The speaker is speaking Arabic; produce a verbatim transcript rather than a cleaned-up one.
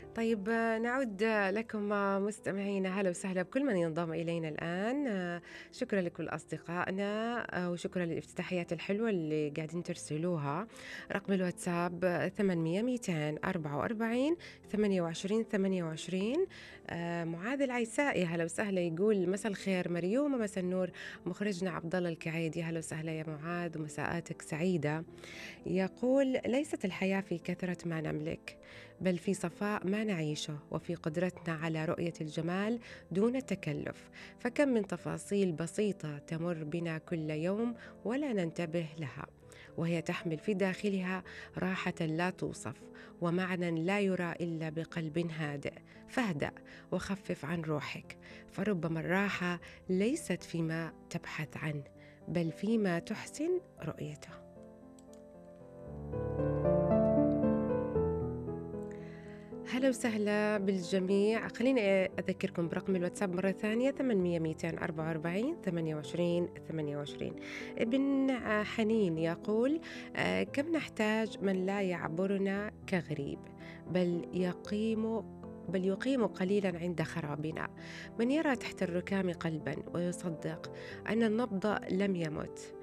طيب آه، نعود آه، لكم آه، مستمعينا، هلا وسهلا بكل من ينضم إلينا الآن. آه، شكرا لكل أصدقائنا، آه، وشكرا للافتتاحيات الحلوة اللي قاعدين ترسلوها. رقم الواتساب آه، ثمانمية ميتين أربعة وأربعين ثمانية وعشرين ثمانية وعشرين. آه، معاذ العيسائي هلا وسهلا، يقول مساء الخير مريوم ومساء النور مخرجنا عبد الله الكعيدي. هلا وسهلا يا معاذ ومساءاتك سعيدة. يقول ليست الحياة في كثرة ما نملك، بل في صفاء ما نعيشه، وفي قدرتنا على رؤية الجمال دون تكلف. فكم من تفاصيل بسيطة تمر بنا كل يوم ولا ننتبه لها، وهي تحمل في داخلها راحة لا توصف، ومعنى لا يرى إلا بقلب هادئ. فاهدأ وخفف عن روحك، فربما الراحة ليست فيما تبحث عنه، بل فيما تحسن رؤيته. هلا وسهلا بالجميع. خليني أذكركم برقم الواتساب مرة ثانية: ثمانمية ميتين أربعة وأربعين ثمانية وعشرين ثمانية وعشرين. ابن حنين يقول آه، كم نحتاج من لا يعبرنا كغريب، بل يقيم بل يقيم قليلا عند خرابنا. من يرى تحت الركام قلبا ويصدق أن النبض لم يمت،